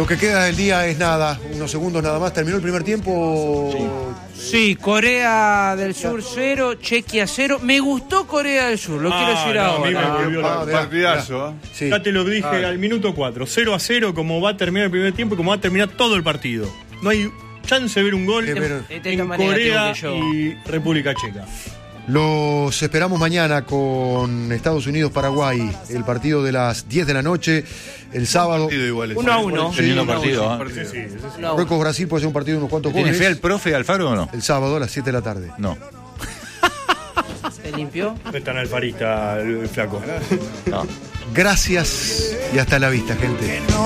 Lo que queda del día es nada, unos segundos nada más. ¿Terminó el primer tiempo? Sí, Corea del Sur 0, Chequia 0. Me gustó Corea del Sur, lo quiero decir ahora. A mí me volvió partidazo. Sí. Ya te lo dije al minuto 4. 0-0, como va a terminar el primer tiempo y como va a terminar todo el partido. No hay chance de ver un gol en Corea y República Checa. Los esperamos mañana con Estados Unidos-Paraguay, el partido de las 10 de la noche, el sábado. 1-1. Qué lindo partido. Marruecos-Brasil puede ser un partido de unos cuantos goles. ¿Tiene fe el profe Alfaro o no? El sábado a las 7 de la tarde. No. ¿Se limpió? No es tan alfarista el flaco. No. Gracias y hasta la vista, gente.